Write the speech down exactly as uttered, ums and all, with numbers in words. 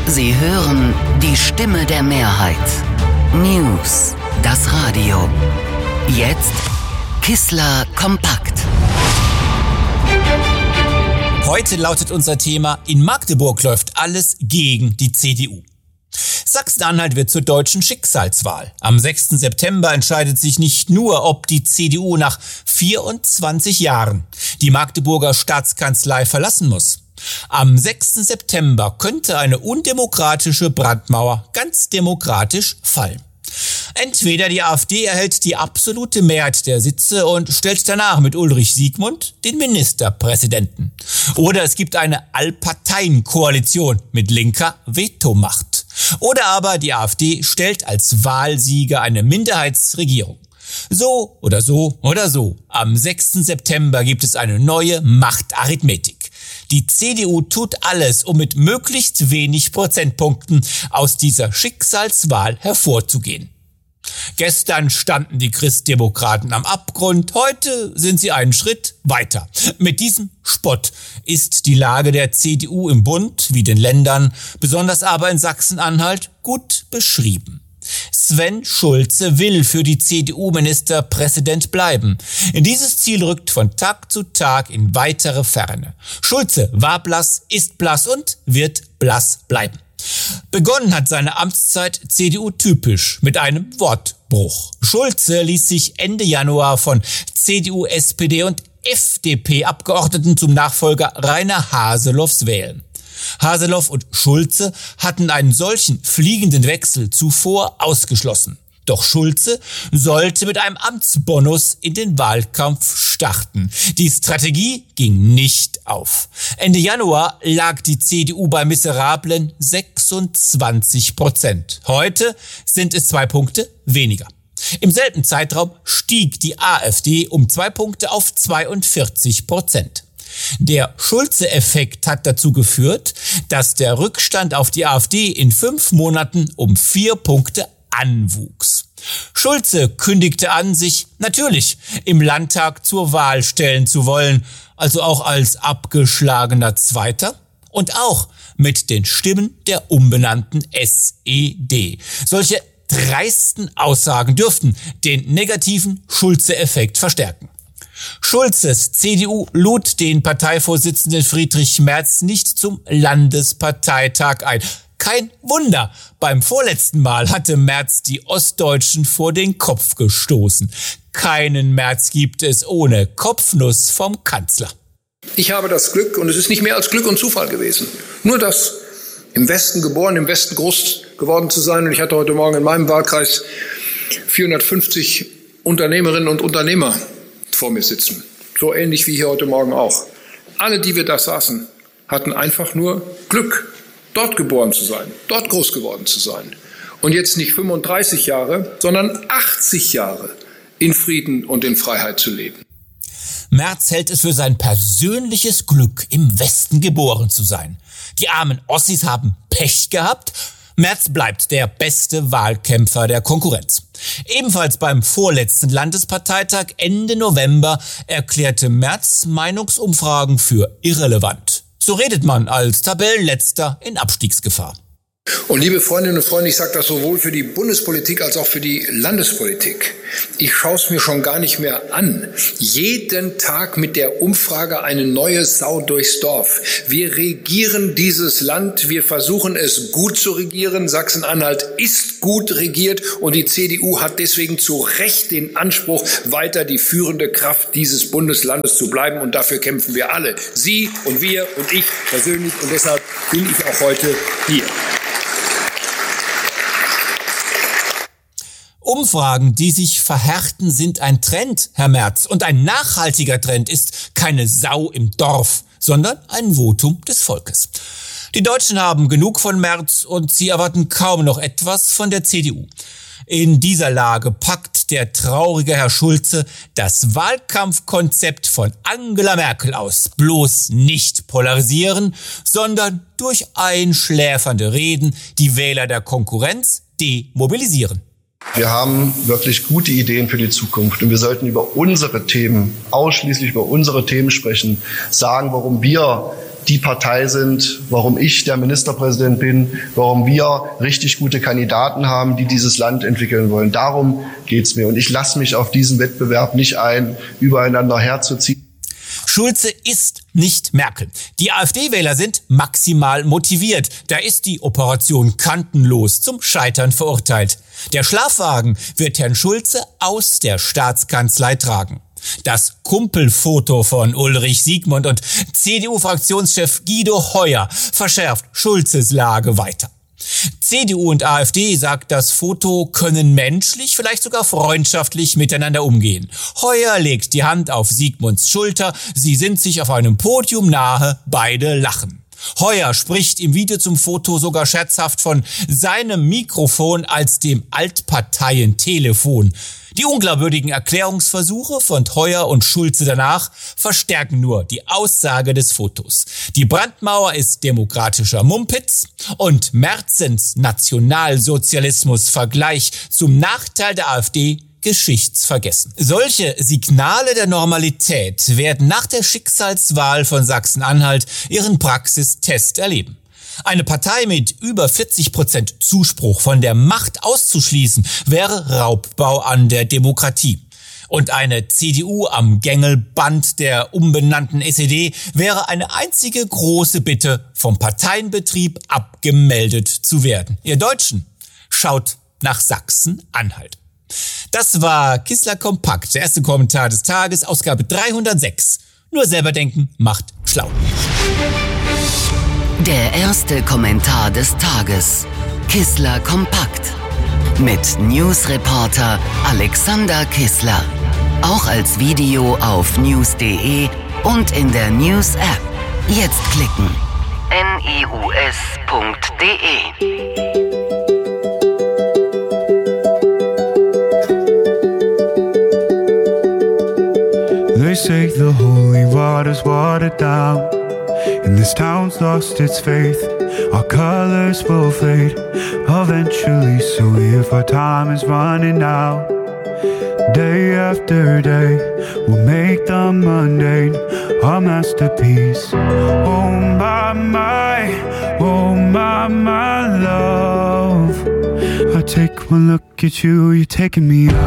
Sie hören die Stimme der Mehrheit. News, das Radio. Jetzt Kissler kompakt. Heute lautet unser Thema: In Magdeburg läuft alles gegen die C D U. Sachsen-Anhalt wird zur deutschen Schicksalswahl. Am sechsten September entscheidet sich nicht nur, ob die C D U nach vierundzwanzig Jahren die Magdeburger Staatskanzlei verlassen muss. Am sechsten September könnte eine undemokratische Brandmauer ganz demokratisch fallen. Entweder die AfD erhält die absolute Mehrheit der Sitze und stellt danach mit Ulrich Siegmund den Ministerpräsidenten. Oder es gibt eine Allparteien-Koalition mit linker Vetomacht. Oder aber die AfD stellt als Wahlsieger eine Minderheitsregierung. So oder so oder so. Am sechsten September gibt es eine neue Machtarithmetik. Die C D U tut alles, um mit möglichst wenig Prozentpunkten aus dieser Schicksalswahl hervorzugehen. Gestern standen die Christdemokraten am Abgrund, heute sind sie einen Schritt weiter. Mit diesem Spott ist die Lage der C D U im Bund wie den Ländern, besonders aber in Sachsen-Anhalt, gut beschrieben. Sven Schulze will für die C D U Ministerpräsident bleiben. Dieses Ziel rückt von Tag zu Tag in weitere Ferne. Schulze war blass, ist blass und wird blass bleiben. Begonnen hat seine Amtszeit C D U-typisch mit einem Wortbruch. Schulze ließ sich Ende Januar von C D U, S P D und F D P-Abgeordneten zum Nachfolger Rainer Haseloffs wählen. Haseloff und Schulze hatten einen solchen fliegenden Wechsel zuvor ausgeschlossen. Doch Schulze sollte mit einem Amtsbonus in den Wahlkampf starten. Die Strategie ging nicht auf. Ende Januar lag die C D U bei miserablen sechsundzwanzig Prozent. Heute sind es zwei Punkte weniger. Im selben Zeitraum stieg die AfD um zwei Punkte auf zweiundvierzig Prozent. Der Schulze-Effekt hat dazu geführt, dass der Rückstand auf die AfD in fünf Monaten um vier Punkte anwuchs. Schulze kündigte an, sich natürlich im Landtag zur Wahl stellen zu wollen, also auch als abgeschlagener Zweiter und auch mit den Stimmen der umbenannten S E D. Solche dreisten Aussagen dürften den negativen Schulze-Effekt verstärken. Schulzes C D U lud den Parteivorsitzenden Friedrich Merz nicht zum Landesparteitag ein. Kein Wunder, beim vorletzten Mal hatte Merz die Ostdeutschen vor den Kopf gestoßen. Keinen Merz gibt es ohne Kopfnuss vom Kanzler. Ich habe das Glück, und es ist nicht mehr als Glück und Zufall gewesen, nur das im Westen geboren, im Westen groß geworden zu sein. Und ich hatte heute Morgen in meinem Wahlkreis vierhundertfünfzig Unternehmerinnen und Unternehmer vor mir sitzen. So ähnlich wie hier heute Morgen auch. Alle, die wir da saßen, hatten einfach nur Glück, dort geboren zu sein, dort groß geworden zu sein. Und jetzt nicht fünfunddreißig Jahre, sondern achtzig Jahre in Frieden und in Freiheit zu leben. Merz hält es für sein persönliches Glück, im Westen geboren zu sein. Die armen Ossis haben Pech gehabt. Merz bleibt der beste Wahlkämpfer der Konkurrenz. Ebenfalls beim vorletzten Landesparteitag Ende November erklärte Merz Meinungsumfragen für irrelevant. So redet man als Tabellenletzter in Abstiegsgefahr. Und liebe Freundinnen und Freunde, ich sage das sowohl für die Bundespolitik als auch für die Landespolitik. Ich schaue es mir schon gar nicht mehr an. Jeden Tag mit der Umfrage eine neue Sau durchs Dorf. Wir regieren dieses Land, wir versuchen es gut zu regieren. Sachsen-Anhalt ist gut regiert und die C D U hat deswegen zu Recht den Anspruch, weiter die führende Kraft dieses Bundeslandes zu bleiben. Und dafür kämpfen wir alle. Sie und wir und ich persönlich. Und deshalb bin ich auch heute hier. Umfragen, die sich verhärten, sind ein Trend, Herr Merz. Und ein nachhaltiger Trend ist keine Sau im Dorf, sondern ein Votum des Volkes. Die Deutschen haben genug von Merz und sie erwarten kaum noch etwas von der C D U. In dieser Lage packt der traurige Herr Schulze das Wahlkampfkonzept von Angela Merkel aus. Bloß nicht polarisieren, sondern durch einschläfernde Reden die Wähler der Konkurrenz demobilisieren. Wir haben wirklich gute Ideen für die Zukunft und wir sollten über unsere Themen, ausschließlich über unsere Themen sprechen, sagen, warum wir die Partei sind, warum ich der Ministerpräsident bin, warum wir richtig gute Kandidaten haben, die dieses Land entwickeln wollen. Darum geht's mir. Und ich lasse mich auf diesen Wettbewerb nicht ein, übereinander herzuziehen. Schulze ist nicht Merkel. Die AfD-Wähler sind maximal motiviert. Da ist die Operation kantenlos zum Scheitern verurteilt. Der Schlafwagen wird Herrn Schulze aus der Staatskanzlei tragen. Das Kumpelfoto von Ulrich Siegmund und C D U-Fraktionschef Guido Heuer verschärft Schulzes Lage weiter. C D U und AfD, sagt das Foto, können menschlich, vielleicht sogar freundschaftlich miteinander umgehen. Heuer legt die Hand auf Siegmunds Schulter, sie sind sich auf einem Podium nahe, beide lachen. Heuer spricht im Video zum Foto sogar scherzhaft von seinem Mikrofon als dem Altparteien-Telefon. Die unglaubwürdigen Erklärungsversuche von Heuer und Schulze danach verstärken nur die Aussage des Fotos. Die Brandmauer ist demokratischer Mumpitz und Merzens Nationalsozialismus-Vergleich zum Nachteil der AfD geschichtsvergessen. Solche Signale der Normalität werden nach der Schicksalswahl von Sachsen-Anhalt ihren Praxistest erleben. Eine Partei mit über vierzig Prozent Zuspruch von der Macht auszuschließen, wäre Raubbau an der Demokratie. Und eine C D U am Gängelband der umbenannten S E D wäre eine einzige große Bitte, vom Parteienbetrieb abgemeldet zu werden. Ihr Deutschen, schaut nach Sachsen-Anhalt. Das war Kissler Kompakt, der erste Kommentar des Tages, Ausgabe dreihundertsechs. Nur selber denken macht schlau. Der erste Kommentar des Tages. Kissler Kompakt. Mit Newsreporter Alexander Kissler. Auch als Video auf news punkt de und in der News-App. Jetzt klicken. news punkt de. They say the holy water's watered down, and this town's lost its faith. Our colors will fade eventually, so if our time is running out, day after day, we'll make the mundane our masterpiece. Oh my, my, oh my, my love, I take one look at you, you're taking me out.